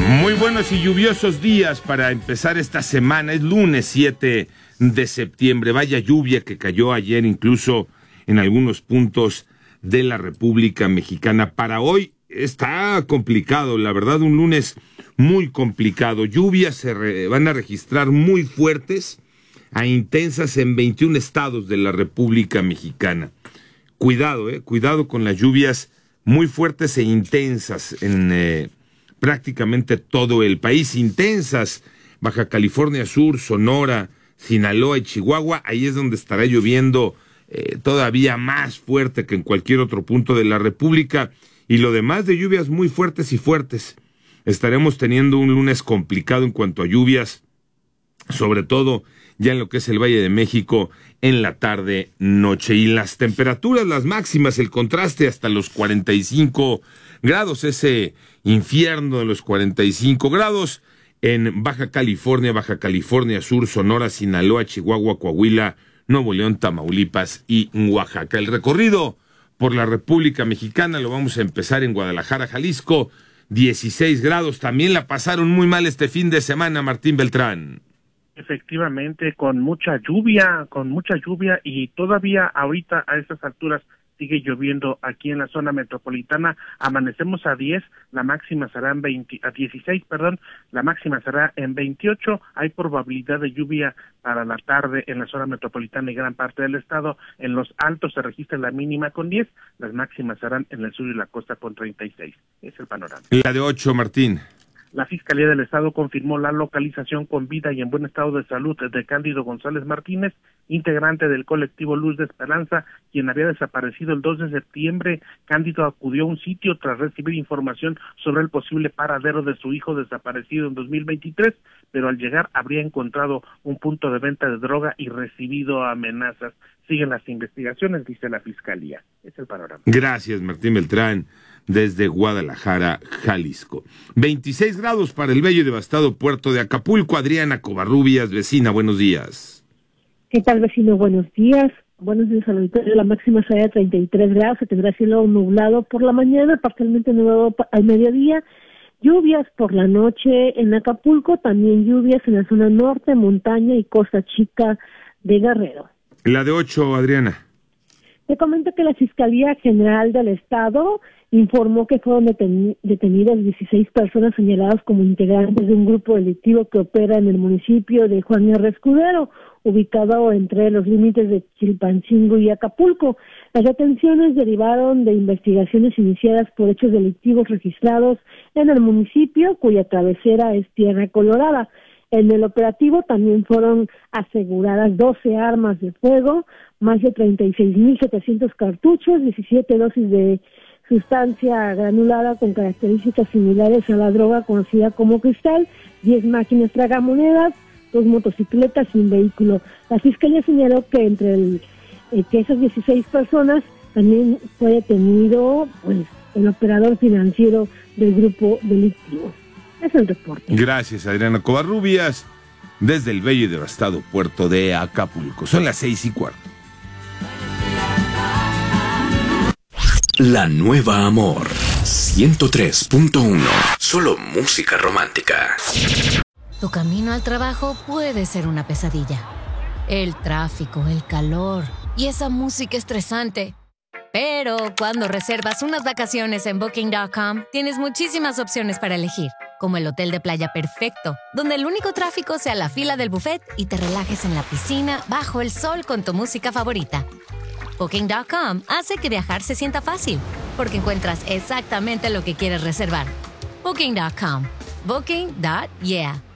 Muy buenos y lluviosos días para empezar esta semana. Es lunes 7 de septiembre. Vaya lluvia que cayó ayer incluso en algunos puntos de la República Mexicana. Para hoy está complicado, la verdad, un lunes muy complicado. Lluvias se van a registrar muy fuertes a intensas en 21 estados de la República Mexicana. Cuidado, cuidado con las lluvias muy fuertes e intensas en prácticamente todo el país. Intensas, Baja California Sur, Sonora, Sinaloa y Chihuahua. Ahí es donde estará lloviendo todavía más fuerte que en cualquier otro punto de la República. Y lo demás de lluvias muy fuertes y fuertes. Estaremos teniendo un lunes complicado en cuanto a lluvias, sobre todo ya en lo que es el Valle de México en la tarde, noche. Y las temperaturas, las máximas, el contraste hasta los 45 grados, ese infierno de los 45 grados en Baja California Sur, Sonora, Sinaloa, Chihuahua, Coahuila, Nuevo León, Tamaulipas y Oaxaca. El recorrido por la República Mexicana lo vamos a empezar en Guadalajara, Jalisco, 16 grados. También la pasaron muy mal este fin de semana, Martín Beltrán. Efectivamente, con mucha lluvia y todavía ahorita a estas alturas sigue lloviendo aquí en la zona metropolitana. Amanecemos a 10, la máxima será en 16, la máxima será en 28. Hay probabilidad de lluvia para la tarde en la zona metropolitana y gran parte del estado. En los altos se registra la mínima con 10, las máximas serán en el sur y la costa con 36. Es el panorama. La de 8, Martín. La Fiscalía del Estado confirmó la localización con vida y en buen estado de salud de Cándido González Martínez, integrante del colectivo Luz de Esperanza, quien había desaparecido el 2 de septiembre. Cándido acudió a un sitio tras recibir información sobre el posible paradero de su hijo desaparecido en 2023, pero al llegar habría encontrado un punto de venta de droga y recibido amenazas. Siguen las investigaciones, dice la Fiscalía. Es el panorama. Gracias, Martín Beltrán, desde Guadalajara, Jalisco. 26 grados para el bello y devastado puerto de Acapulco. Adriana Covarrubias, vecina, buenos días. ¿Qué tal, vecino? Buenos días. Buenos días al auditorio. La máxima será de 33 grados, se tendrá cielo nublado por la mañana, parcialmente nublado al mediodía. Lluvias por la noche en Acapulco, también lluvias en la zona norte, montaña y Costa Chica de Guerrero. La de 8, Adriana. Te comento que la Fiscalía General del Estado informó que fueron detenidas 16 personas señaladas como integrantes de un grupo delictivo que opera en el municipio de Juan R. Escudero, ubicado entre los límites de Chilpancingo y Acapulco. Las detenciones derivaron de investigaciones iniciadas por hechos delictivos registrados en el municipio, cuya cabecera es Tierra Colorada. En el operativo también fueron aseguradas 12 armas de fuego, más de 36,700 cartuchos, 17 dosis de sustancia granulada con características similares a la droga conocida como cristal, 10 máquinas tragamonedas, 2 motocicletas y un vehículo. La Fiscalía señaló que entre que esas 16 personas también fue detenido el operador financiero del grupo delictivo. Es el reporte. Gracias, Adriana Covarrubias, desde el bello y devastado puerto de Acapulco. Son las 6:15. La Nueva Amor 103.1. Solo música romántica. Tu camino al trabajo puede ser una pesadilla. El tráfico, el calor y esa música estresante. Pero cuando reservas unas vacaciones en Booking.com, tienes muchísimas opciones para elegir, como el hotel de playa perfecto, donde el único tráfico sea la fila del buffet y te relajes en la piscina bajo el sol con tu música favorita. Booking.com hace que viajar se sienta fácil, porque encuentras exactamente lo que quieres reservar. Booking.com. Booking.yeah.